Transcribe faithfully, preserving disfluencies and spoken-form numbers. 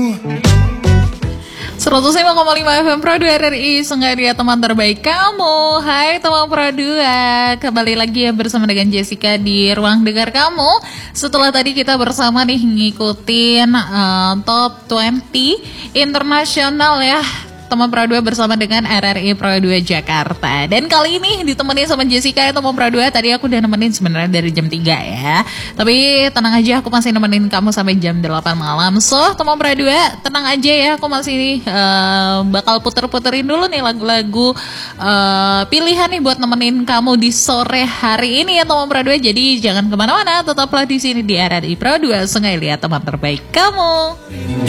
seratus lima koma lima F M Pro dua R R I Sungai Dia, teman terbaik kamu. Hai teman Pro dua, kembali lagi ya bersama dengan Jessica di ruang dengar kamu. Setelah tadi kita bersama nih ngikutin uh, top dua puluh internasional ya, teman Pro dua bersama dengan R R I Pro dua Jakarta. Dan kali ini ditemenin sama Jessica ya teman Pro dua. Tadi aku udah nemenin sebenarnya dari jam tiga ya. Tapi tenang aja, aku masih nemenin kamu sampai jam delapan malam. So teman Pro dua, tenang aja ya, aku masih uh, bakal puter-puterin dulu nih lagu-lagu uh, pilihan nih buat nemenin kamu di sore hari ini ya teman Pro dua. Jadi jangan kemana-mana, tetaplah di sini di R R I Pro dua Sungai Liat, teman terbaik kamu.